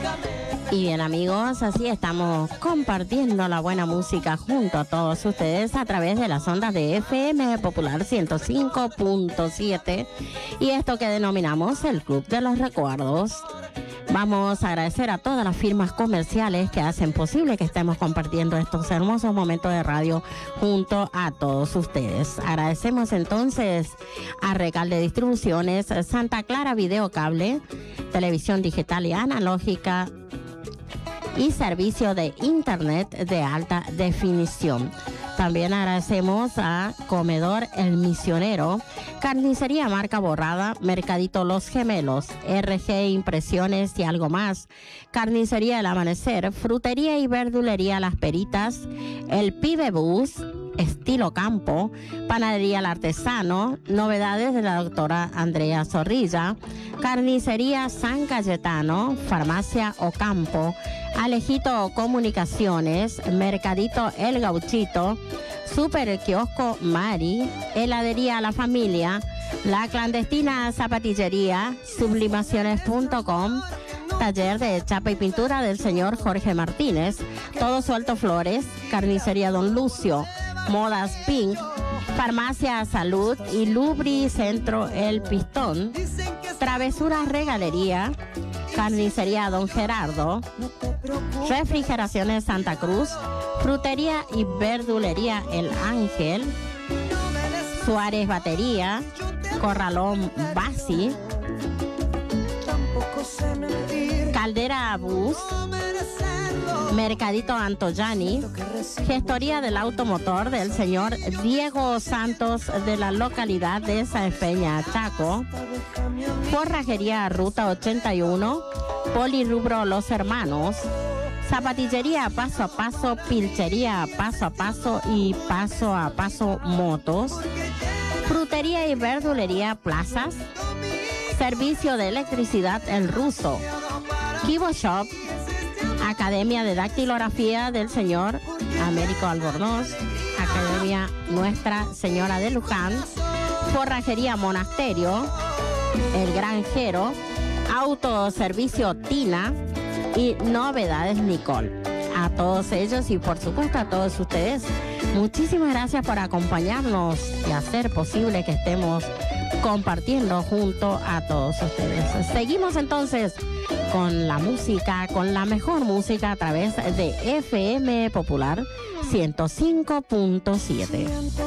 Y bien, amigos, así estamos compartiendo la buena música junto a todos ustedes a través de las ondas de FM Popular 105.7 y esto que denominamos el Club de los Recuerdos. Vamos a agradecer a todas las firmas comerciales que hacen posible que estemos compartiendo estos hermosos momentos de radio junto a todos ustedes. Agradecemos entonces a Recalde Distribuciones, Santa Clara Videocable, televisión digital y analógica y servicio de internet de alta definición. También agradecemos a Comedor El Misionero, Carnicería Marca Borrada, Mercadito Los Gemelos, RG Impresiones y algo más, Carnicería El Amanecer, Frutería y Verdulería Las Peritas, El Pibe Bus, Estilo Campo, Panadería El Artesano, novedades de la doctora Andrea Zorrilla, Carnicería San Cayetano, Farmacia Ocampo, Alejito Comunicaciones, Mercadito El Gauchito, Super Kiosco Mari, Heladería La Familia, La Clandestina Zapatillería, Sublimaciones.com, Taller de Chapa y Pintura del señor Jorge Martínez, Todo Suelto Flores, Carnicería Don Lucio, Modas Pink, Farmacia Salud y Lubri Centro El Pistón, Travesuras Regalería, Carnicería Don Gerardo, Refrigeraciones Santa Cruz, Frutería y Verdulería El Ángel, Suárez Batería, Corralón Basi, Caldera Bus, Mercadito Antoyani, Gestoría del Automotor del señor Diego Santos de la localidad de Sáenz Peña, Chaco, Forrajería Ruta 81, Polirrubro Los Hermanos, Zapatillería Paso a Paso, Pilchería Paso a Paso y Paso a Paso Motos, Frutería y Verdulería Plazas, Servicio de Electricidad El Ruso, Kibo Shop, Academia de Dactilografía del señor Américo Albornoz, Academia Nuestra Señora de Luján, Forrajería Monasterio, El Granjero, Autoservicio Tina y Novedades Nicole. A todos ellos y por supuesto a todos ustedes, muchísimas gracias por acompañarnos y hacer posible que estemos compartiendo junto a todos ustedes. Seguimos entonces con la música, con la mejor música a través de FM Popular 105.7.